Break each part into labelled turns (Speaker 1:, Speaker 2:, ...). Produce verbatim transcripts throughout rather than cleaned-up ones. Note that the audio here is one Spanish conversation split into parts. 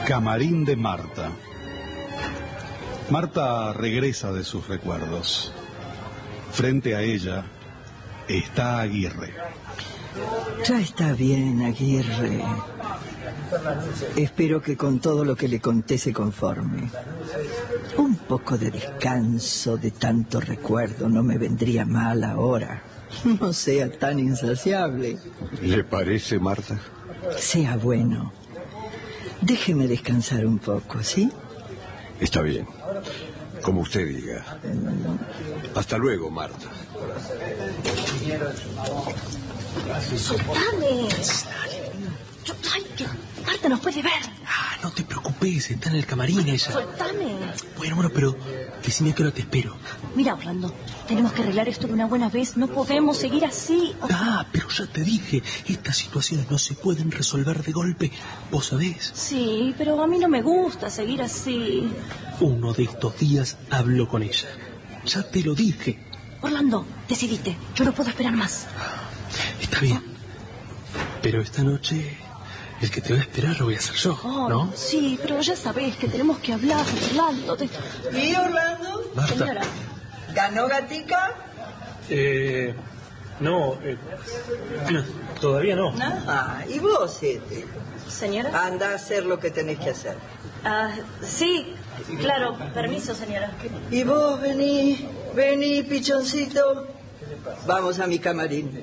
Speaker 1: Camarín de Marta. Marta regresa de sus recuerdos. Frente a ella está Aguirre.
Speaker 2: Ya está bien, Aguirre. Espero que con todo lo que le conté se conforme. Un poco de descanso de tanto recuerdo no me vendría mal ahora. No sea tan insaciable.
Speaker 3: ¿Le parece, Marta?
Speaker 2: Sea bueno. Déjeme descansar un poco, ¿sí?
Speaker 3: Está bien. Como usted diga. Hasta luego, Marta.
Speaker 4: ¡Soltame! Yo, ay, que Marta nos puede ver.
Speaker 5: Ah, no te preocupes, está en el camarín ella.
Speaker 4: ¡Soltame!
Speaker 5: Bueno, bueno, pero decime a qué hora te espero.
Speaker 4: Mira, Orlando, tenemos que arreglar esto de una buena vez. No podemos seguir así.
Speaker 5: Ah, pero ya te dije, estas situaciones no se pueden resolver de golpe. ¿Vos sabés?
Speaker 4: Sí, pero a mí no me gusta seguir así.
Speaker 5: Uno de estos días hablo con ella. Ya te lo dije.
Speaker 4: Orlando, decidite. Yo no puedo esperar más.
Speaker 5: Está bien. Pero esta noche el que te va a esperar lo voy a hacer yo,
Speaker 4: oh,
Speaker 5: ¿no?
Speaker 4: Sí, pero ya sabés que tenemos que hablar, Orlando. Te...
Speaker 2: ¿Y Orlando?
Speaker 5: Marta.
Speaker 4: Señora.
Speaker 2: ¿Ganó Gatica?
Speaker 5: Eh... No, eh, no, todavía no.
Speaker 2: Ah, ¿y vos, Ete?
Speaker 4: Señora.
Speaker 2: Anda a hacer lo que tenés que hacer.
Speaker 4: Ah, sí, claro. Permiso, señora.
Speaker 2: Y vos, vení, vení, pichoncito. Vamos a mi camarín.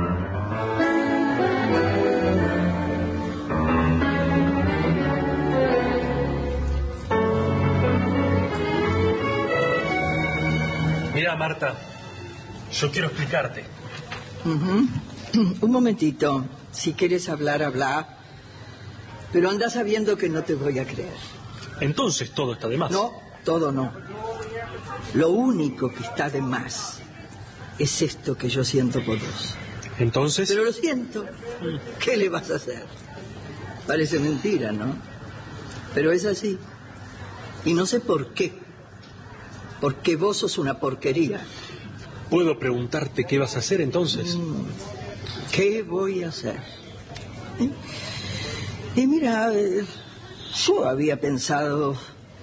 Speaker 5: Mira, Marta, yo quiero explicarte.
Speaker 2: Uh-huh. Un momentito. Si quieres hablar, habla. Pero anda sabiendo que no te voy a creer.
Speaker 5: Entonces todo está de más.
Speaker 2: No, todo no. Lo único que está de más es esto que yo siento por vos.
Speaker 5: Entonces...
Speaker 2: Pero lo siento. ¿Qué le vas a hacer? Parece mentira, ¿no? Pero es así. Y no sé por qué. Porque vos sos una porquería.
Speaker 5: ¿Puedo preguntarte qué vas a hacer entonces?
Speaker 2: ¿Qué voy a hacer? ¿Eh? Y mira, eh, yo había pensado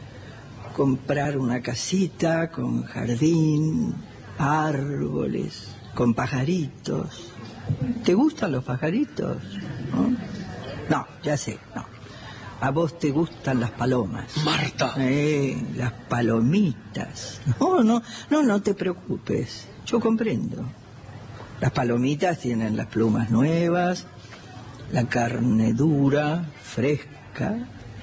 Speaker 2: comprar una casita con jardín, árboles, con pajaritos. ¿Te gustan los pajaritos? ¿No? No, ya sé, no. A vos te gustan las palomas.
Speaker 5: Marta.
Speaker 2: Eh, las palomitas. No, no, no, no te preocupes. Yo comprendo. Las palomitas tienen las plumas nuevas, la carne dura, fresca,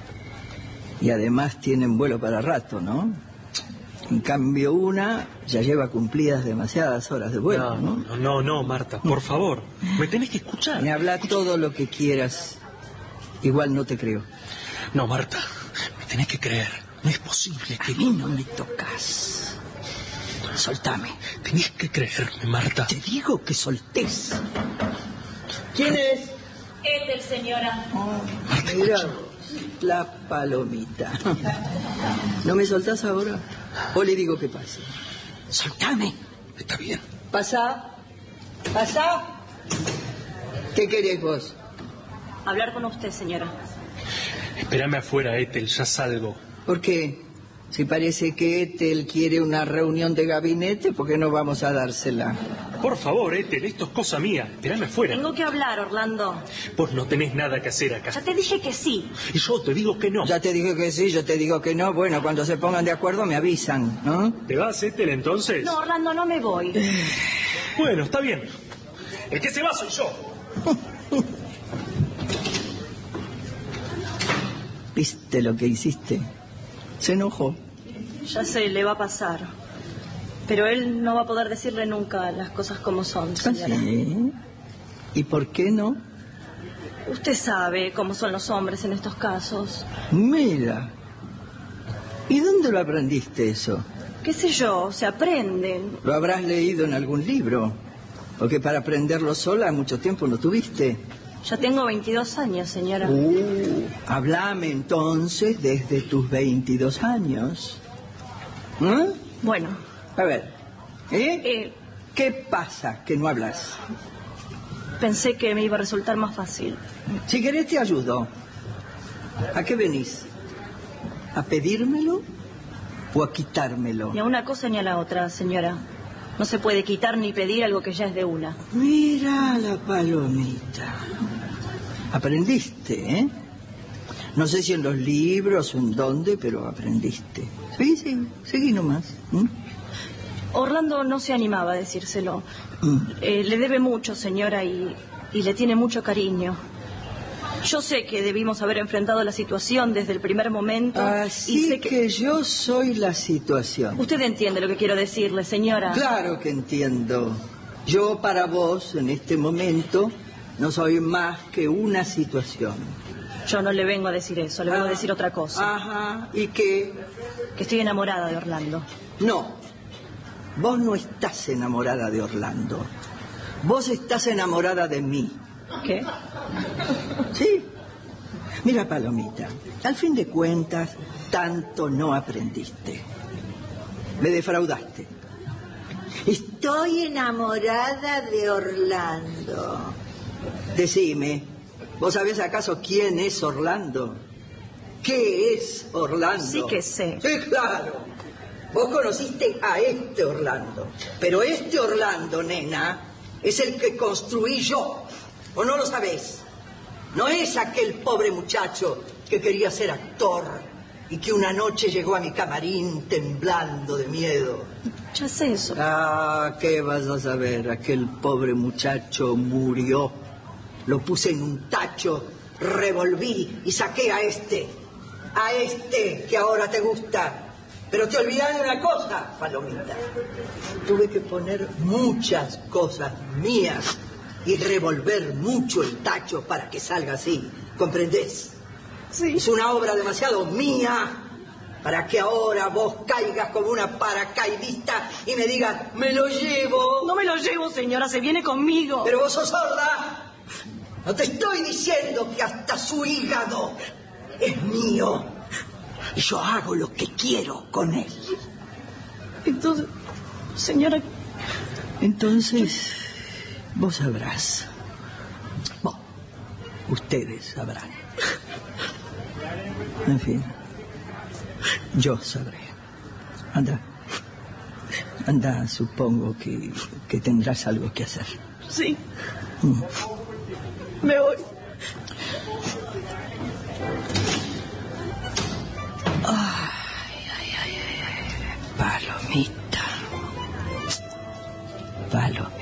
Speaker 2: y además tienen vuelo para rato, ¿no? En cambio una ya lleva cumplidas demasiadas horas de vuelo, ¿no?
Speaker 5: No, no, no, Marta, por favor. Me tenés que escuchar.
Speaker 2: Me habla todo lo que quieras. Igual no te creo.
Speaker 5: No, Marta, me tenés que creer. No es posible que...
Speaker 2: A mí no me tocas. Soltame.
Speaker 5: Tenés que creerme, Marta.
Speaker 2: Te digo que soltés. ¿Quién es?
Speaker 4: Ethel, señora.
Speaker 2: Oh, mira, la palomita. ¿No me soltás ahora? ¿O le digo que pase? Soltame.
Speaker 5: Está bien.
Speaker 2: Pasa. Pasa. ¿Qué querés vos?
Speaker 4: Hablar con usted, señora.
Speaker 5: Espérame afuera, Ethel, ya salgo.
Speaker 2: ¿Por qué? Si parece que Ethel quiere una reunión de gabinete, ¿por qué no vamos a dársela?
Speaker 5: Por favor, Ethel, esto es cosa mía. Espérame afuera.
Speaker 4: Tengo que hablar, Orlando.
Speaker 5: Vos no tenés nada que hacer acá.
Speaker 4: Ya te dije que sí.
Speaker 5: Y yo te digo que no.
Speaker 2: Ya te dije que sí, yo te digo que no. Bueno, cuando se pongan de acuerdo me avisan, ¿no?
Speaker 5: ¿Te vas, Ethel, entonces?
Speaker 4: No, Orlando, no me voy.
Speaker 5: Bueno, está bien. El que se va soy yo.
Speaker 2: ¿Viste lo que hiciste? Se enojó.
Speaker 4: Ya sé, le va a pasar. Pero él no va a poder decirle nunca las cosas como son, señora.
Speaker 2: ¿Ah, sí? ¿Y por qué no?
Speaker 4: Usted sabe cómo son los hombres en estos casos.
Speaker 2: Mira. ¿Y dónde lo aprendiste eso?
Speaker 4: ¿Qué sé yo? Se aprenden.
Speaker 2: ¿Lo habrás leído en algún libro? Porque para aprenderlo sola mucho tiempo no tuviste.
Speaker 4: Ya tengo veintidós años, señora.
Speaker 2: Uh, háblame entonces desde tus veintidós años. ¿Eh?
Speaker 4: Bueno.
Speaker 2: A ver, ¿eh?
Speaker 4: Eh,
Speaker 2: ¿Qué pasa que no hablas?
Speaker 4: Pensé que me iba a resultar más fácil.
Speaker 2: Si querés te ayudo. ¿A qué venís? ¿A pedírmelo o a quitármelo?
Speaker 4: Ni a una cosa ni a la otra, señora. No se puede quitar ni pedir algo que ya es de una.
Speaker 2: Mira la palomita. Aprendiste, ¿eh? No sé si en los libros o en dónde, pero aprendiste. Sí, sí, seguí nomás. ¿Mm?
Speaker 4: Orlando no se animaba a decírselo. Mm. Eh, le debe mucho, señora, y, y le tiene mucho cariño. Yo sé que debimos haber enfrentado la situación desde el primer momento.
Speaker 2: Así
Speaker 4: y sé
Speaker 2: que...
Speaker 4: que
Speaker 2: yo soy la situación.
Speaker 4: Usted entiende lo que quiero decirle, señora.
Speaker 2: Claro que entiendo. Yo para vos, en este momento, no soy más que una situación.
Speaker 4: Yo no le vengo a decir eso, le vengo ah, a decir otra cosa.
Speaker 2: Ajá, ¿y qué?
Speaker 4: Que estoy enamorada de Orlando.
Speaker 2: No, vos no estás enamorada de Orlando. Vos estás enamorada de mí.
Speaker 4: ¿Qué?
Speaker 2: Sí. Mira, Palomita, al fin de cuentas, tanto no aprendiste. Me defraudaste. Estoy enamorada de Orlando. Decime, ¿vos sabés acaso quién es Orlando? ¿Qué es Orlando?
Speaker 4: Sí que sé.
Speaker 2: Sí, claro. Vos conociste a este Orlando. Pero este Orlando, nena, es el que construí yo. ¿O no lo sabés? No es aquel pobre muchacho que quería ser actor y que una noche llegó a mi camarín temblando de miedo.
Speaker 4: Ya sé eso.
Speaker 2: Ah, ¿qué vas a saber? Aquel pobre muchacho murió. Lo puse en un tacho, revolví y saqué a este. A este que ahora te gusta. Pero te olvidás de una cosa, Palomita. Tuve que poner muchas cosas mías y revolver mucho el tacho para que salga así. ¿Comprendés?
Speaker 4: Sí.
Speaker 2: Es una obra demasiado mía para que ahora vos caigas como una paracaidista y me digas, me lo llevo.
Speaker 4: No me lo llevo, señora, se viene conmigo.
Speaker 2: Pero vos sos sorda. No te estoy diciendo que hasta su hígado es mío. Y yo hago lo que quiero con él.
Speaker 4: Entonces, señora...
Speaker 2: Entonces... Vos sabrás. Vos, ustedes sabrán. En fin, yo sabré. Anda, anda, supongo que, que tendrás algo que hacer.
Speaker 4: Sí.
Speaker 2: Mm.
Speaker 4: Me voy.
Speaker 2: Ay, ay, ay, ay. Palomita. Palomita.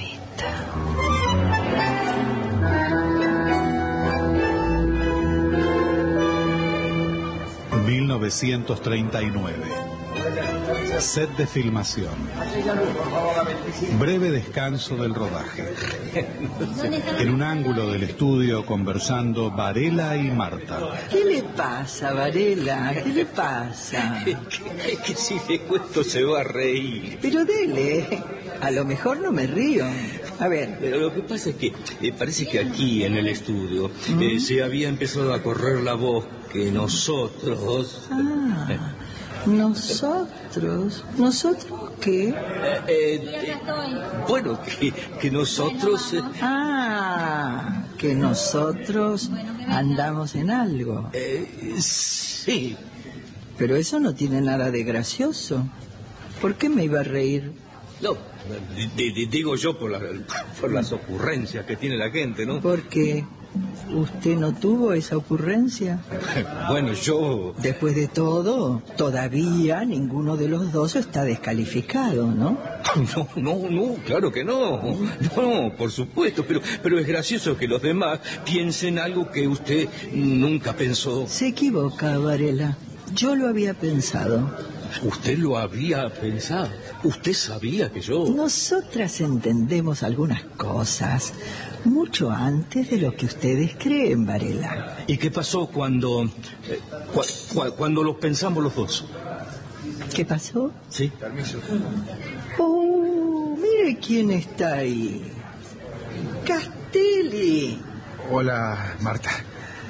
Speaker 1: mil novecientos treinta y nueve. Set de filmación. Breve descanso del rodaje. En un ángulo del estudio conversando Varela y Marta.
Speaker 2: ¿Qué le pasa, Varela? ¿Qué le pasa?
Speaker 3: Es que, es que si le cuento se va a reír.
Speaker 2: Pero dele, a lo mejor no me río. A ver.
Speaker 3: Pero lo que pasa es que eh, parece que aquí en el estudio ¿Mm? eh, se había empezado a correr la voz que nosotros...
Speaker 2: Ah, nosotros. ¿Nosotros qué?
Speaker 3: Eh, eh, bueno, que, que nosotros... Eh...
Speaker 2: Ah, que nosotros andamos en algo.
Speaker 3: Eh, sí.
Speaker 2: Pero eso no tiene nada de gracioso. ¿Por qué me iba a reír?
Speaker 3: No, d- d- digo yo por, la, por las ocurrencias que tiene la gente, ¿no?
Speaker 2: Porque usted no tuvo esa ocurrencia.
Speaker 3: Bueno, yo...
Speaker 2: Después de todo, todavía ninguno de los dos está descalificado, ¿no?
Speaker 3: No, no, no, claro que no. No, por supuesto, pero, pero es gracioso que los demás piensen algo que usted nunca pensó.
Speaker 2: Se equivoca, Varela. Yo lo había pensado.
Speaker 3: ¿Usted lo había pensado? ¿Usted sabía que yo...?
Speaker 2: Nosotras entendemos algunas cosas mucho antes de lo que ustedes creen, Varela.
Speaker 3: ¿Y qué pasó cuando... Eh, cu cu cuando lo pensamos los dos?
Speaker 2: ¿Qué pasó?
Speaker 3: Sí, permiso.
Speaker 2: Oh, mire quién está ahí. Castelli.
Speaker 6: Hola, Marta.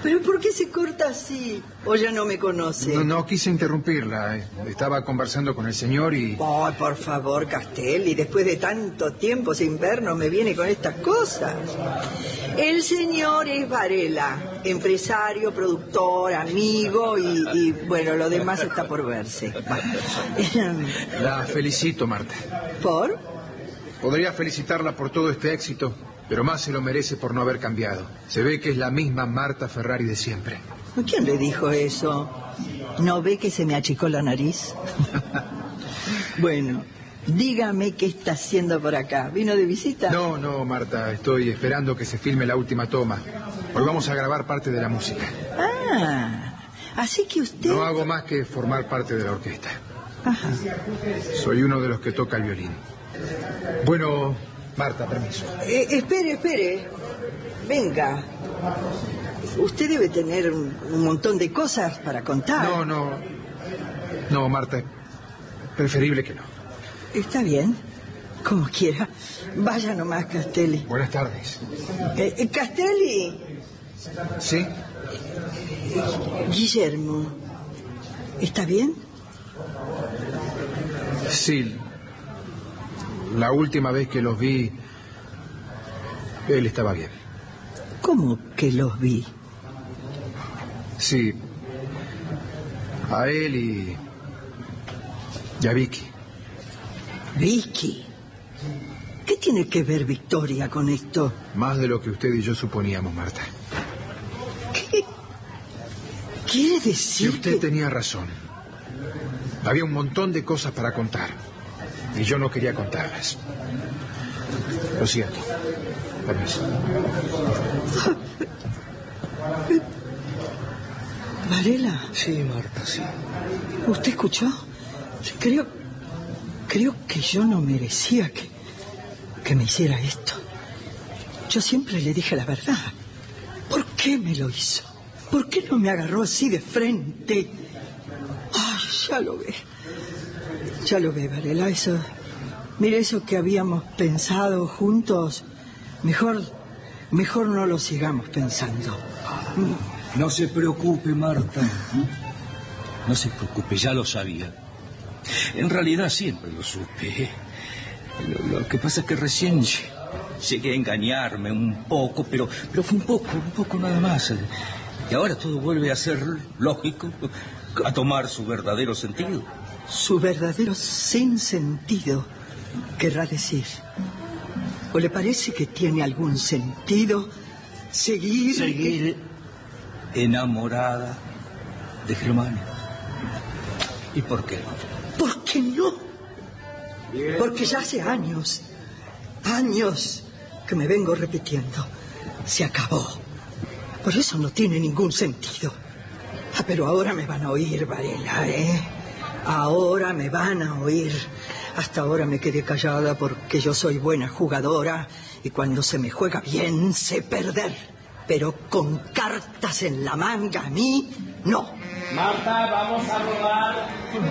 Speaker 2: ¿Pero por qué se corta así? ¿O ya no me conoce?
Speaker 6: No, no quise interrumpirla. Estaba conversando con el señor y...
Speaker 2: Ay, por favor, Castelli, después de tanto tiempo sin vernos me viene con estas cosas. El señor es Varela, empresario, productor, amigo y, y bueno, lo demás está por verse. Bueno.
Speaker 6: La felicito, Marta.
Speaker 2: ¿Por?
Speaker 6: Podría felicitarla por todo este éxito, pero más se lo merece por no haber cambiado. Se ve que es la misma Marta Ferrari de siempre.
Speaker 2: ¿Quién le dijo eso? ¿No ve que se me achicó la nariz? Bueno, dígame qué está haciendo por acá. ¿Vino de visita?
Speaker 6: No, no, Marta. Estoy esperando que se filme la última toma. Hoy vamos a grabar parte de la música.
Speaker 2: Ah, así que usted...
Speaker 6: No hago más que formar parte de la orquesta.
Speaker 2: Ajá.
Speaker 6: Soy uno de los que toca el violín. Bueno, Marta, permiso.
Speaker 2: Eh, espere, espere. Venga. Usted debe tener un, un montón de cosas para contar.
Speaker 6: No, no. No, Marta. Preferible que no.
Speaker 2: Está bien. Como quiera. Vaya nomás, Castelli.
Speaker 6: Buenas tardes.
Speaker 2: Eh, eh, Castelli.
Speaker 6: ¿Sí?
Speaker 2: Guillermo. ¿Está bien?
Speaker 6: Sí. La última vez que los vi, él estaba bien.
Speaker 2: ¿Cómo que los vi?
Speaker 6: Sí. A él y... y a Vicky.
Speaker 2: Vicky. ¿Qué tiene que ver Victoria con esto?
Speaker 6: Más de lo que usted y yo suponíamos, Marta.
Speaker 2: ¿Qué? ¿Quiere decir
Speaker 6: Y usted
Speaker 2: que...
Speaker 6: tenía razón. Había un montón de cosas para contar. Y yo no quería contarlas. Lo siento. Permiso.
Speaker 2: ¿Varela?
Speaker 3: Sí, Marta, sí.
Speaker 2: ¿Usted escuchó? Creo... Creo que yo no merecía que... que me hiciera esto. Yo siempre le dije la verdad. ¿Por qué me lo hizo? ¿Por qué no me agarró así de frente? Ay, ya lo ve. Ya lo ve, Varela. Eso... Mire, eso que habíamos pensado juntos... Mejor... Mejor no lo sigamos pensando.
Speaker 3: No se preocupe, Marta. No se preocupe, ya lo sabía. En realidad siempre lo supe. Lo, lo que pasa es que recién llegué a engañarme un poco, pero, pero fue un poco, un poco nada más. Y ahora todo vuelve a ser lógico, a tomar su verdadero sentido.
Speaker 2: Su verdadero sinsentido, querrá decir. ¿O le parece que tiene algún sentido seguir...
Speaker 3: Seguir enamorada de Germán? ¿Y por qué no?
Speaker 2: ¿Por qué no? Porque ya hace años, años que me vengo repitiendo. Se acabó. Por eso no tiene ningún sentido. Ah, pero ahora me van a oír, Varela, ¿eh? Ahora me van a oír. Hasta ahora me quedé callada porque yo soy buena jugadora y cuando se me juega bien sé perder. Pero con cartas en la manga a mí, no.
Speaker 7: Marta, vamos a rodar.